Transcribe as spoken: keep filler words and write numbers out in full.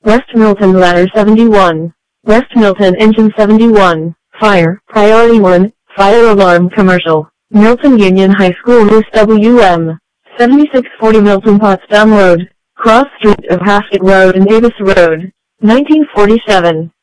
West Milton Ladder seventy-one. West Milton Engine seventy-one. Fire. Priority one. Fire alarm commercial. Milton Union High School News W M. seventy-six forty Milton Potsdam Road. Cross Street of Haskett Road and Davis Road. nineteen forty-seven.